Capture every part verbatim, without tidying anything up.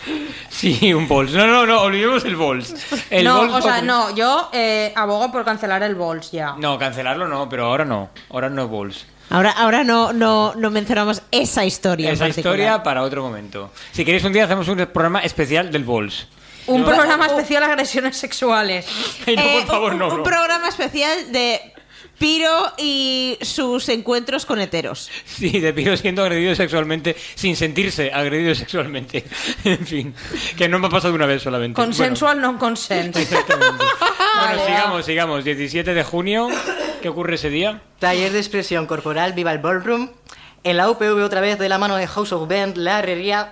Sí, un Vols. No, no, no, olvidemos el Vols. El no, Vols o sea, por... no, yo eh, abogo por cancelar el Vols ya. No, cancelarlo no, pero ahora no. Ahora no es Vols. Ahora, ahora no, no, no mencionamos esa historia. Esa en particular. historia para otro momento. Si queréis un día hacemos un programa especial del Vols. Un No, programa especial de agresiones sexuales. Ay, no, Eh, por favor, un, no, un no. programa especial de Piro y sus encuentros con heteros. Sí, de Piro siendo agredido sexualmente sin sentirse agredido sexualmente. En fin, que no me ha pasado una vez solamente. Consensual, no consent. Bueno, exactamente. Bueno, Vale, sigamos, sigamos. diecisiete de junio, ¿qué ocurre ese día? Taller de expresión corporal, viva el ballroom. En la U P V otra vez de la mano de House of Band, la herrería.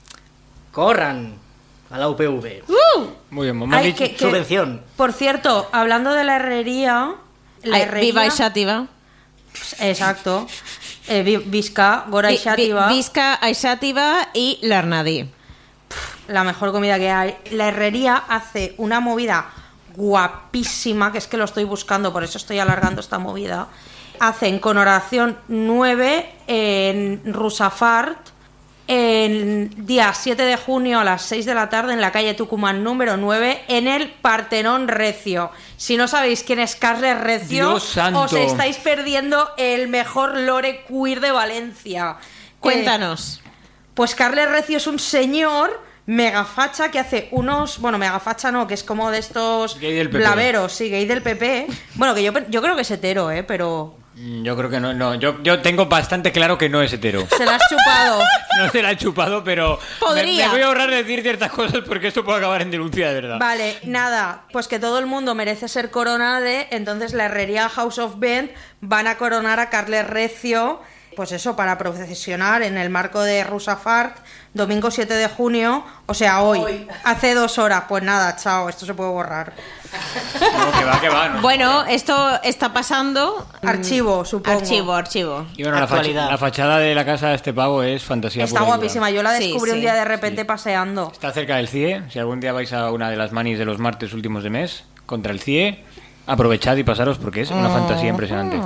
Corran a la U P V. ¡Uh! Muy bien, me han Ay, dicho- que- que- Subvención. Por cierto, hablando de la herrería... La Ay, herrería... Viva y Xàtiva. Exacto. Eh, vi- Visca, Gora y Vi- vi- Xàtiva. Visca, Aixàtiva y l'Arnadi. La mejor comida que hay. La herrería hace una movida guapísima, que es que lo estoy buscando, por eso estoy alargando esta movida. Hacen con oración nueve en Rusafart, el día siete de junio a las seis de la tarde en la calle Tucumán número nueve, en el Partenón Recio. Si no sabéis quién es Carles Recio, Dios santo. os estáis perdiendo el mejor lore queer de Valencia. Cuéntanos. Eh, pues Carles Recio es un señor megafacha que hace unos... Bueno, megafacha no, que es como de estos Gay del P P. blaveros, sí, gay del P P. Bueno, que yo, yo creo que es hetero, ¿eh? Pero Mm, Yo creo que no, no. Yo, yo tengo bastante claro que no es hetero. se la has chupado. No se la he chupado, pero me, Podría. me voy a ahorrar decir ciertas cosas porque esto puede acabar en denuncia de verdad. Vale, nada, pues que todo el mundo merece ser coronado, entonces la herrería House of Band van a coronar a Carles Recio, pues eso, para procesionar en el marco de Rusafart, domingo siete de junio, o sea, hoy, Hoy. hace dos horas. Pues nada, chao, esto se puede borrar. No, que va, que va. no. Bueno, esto está pasando. Archivo, supongo. Archivo, archivo. Y bueno, la, facha- Actualidad. la fachada de la casa de este pavo es fantasía Está pura y dura. guapísima, yo la Sí, descubrí sí. un día de repente paseando. Está cerca del C I E. Si algún día vais a una de las manis de los martes últimos de mes contra el C I E, aprovechad y pasaros porque es una fantasía impresionante.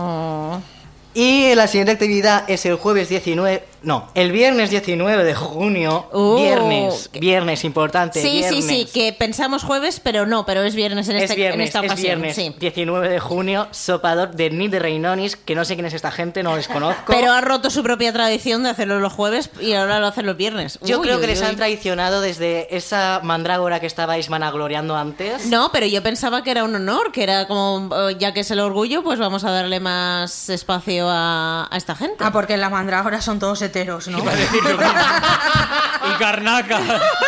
Y la siguiente actividad es el jueves diecinueve... No, el viernes diecinueve de junio. Uh, viernes, viernes, importante. Sí, viernes. sí, sí, que pensamos jueves, pero no, pero es viernes en, Es este, en viernes, esta es ocasión. viernes, Sí. diecinueve de junio, sopador de Nid de Reinonis, que no sé quién es esta gente, no les conozco. Pero ha roto su propia tradición de hacerlo los jueves y ahora lo hacen los viernes. Yo Uy, creo uy, que les uy. han traicionado desde esa mandrágora que estabais vanagloriando antes. No, pero yo pensaba que era un honor, que era como, eh, ya que es el orgullo, pues vamos a darle más espacio a, a esta gente. Ah, porque en la mandrágora son todos heteros, ¿no? Iba a decir lo mismo. Y carnaca.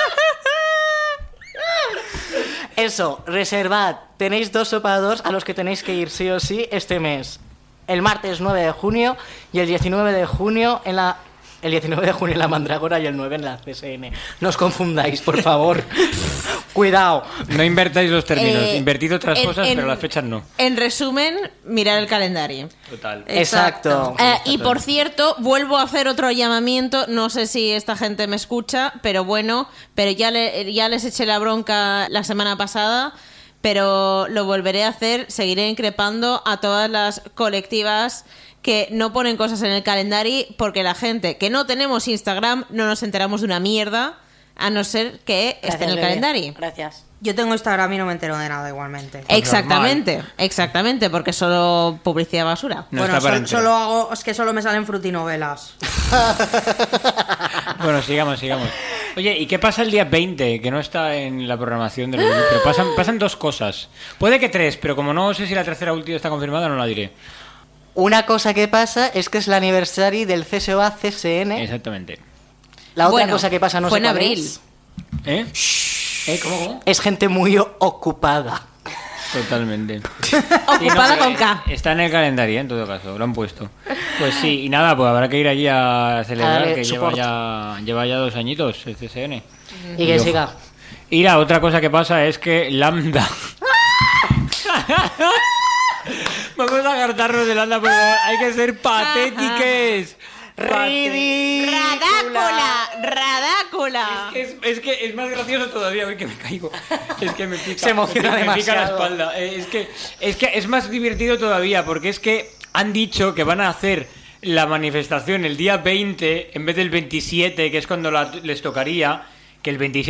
Eso, reservad. Tenéis dos sopadores a los que tenéis que ir sí o sí este mes. El martes nueve de junio y el diecinueve de junio en la... El diecinueve de junio en la Mandrágora y el nueve en la C S N. No os confundáis, por favor. Cuidado. No invertáis los términos, Eh, invertid otras en- cosas, en- pero las fechas no. En resumen, mirar el calendario. Total. Exacto. Eh, y por cierto, vuelvo a hacer otro llamamiento. No sé si esta gente me escucha, pero bueno, pero ya, le- ya les eché la bronca la semana pasada, pero lo volveré a hacer. Seguiré increpando a todas las colectivas que no ponen cosas en el calendario, porque la gente que no tenemos Instagram no nos enteramos de una mierda, a no ser que esté en el Gracias, calendario. Gracias. Yo tengo Instagram y no me entero de nada igualmente. Exactamente, exactamente, porque solo publicidad basura. No bueno, está para sol- enterar. solo hago, es que solo me salen frutinovelas. Bueno, sigamos, sigamos. Oye, ¿y qué pasa el día veinte? Que no está en la programación del review, pero pasan, pasan dos cosas. Puede que tres, pero como no sé si la tercera última está confirmada, no la diré. Una cosa que pasa es que es el aniversario del C S O A C S N. Exactamente. La otra Bueno, cosa que pasa no fue sé en cuál abril. es. ¿Eh? ¿Eh? ¿Cómo, cómo? Es gente muy o- ocupada. Totalmente. Ocupada Sí, no, con eh, K. Está en el calendario, ¿eh? En todo caso, lo han puesto. Pues sí, y nada, pues habrá que ir allí a celebrar, Dale, que lleva support. ya, lleva ya dos añitos el C S N. Y que Yo- siga. Y la otra cosa que pasa es que Lambda... Vamos a hartarnos de Lambda, por favor. Hay que ser patétiques. Ridícula. Radácula, radácula. Es, es que es más gracioso todavía, hoy que me caigo. Es que me pica, Se emociona me pica, me pica la demasiado. espalda. Eh, Es que, es que es más divertido todavía, porque es que han dicho que van a hacer la manifestación el día veinte en vez del veintisiete, que es cuando la- les tocaría, que el veintisiete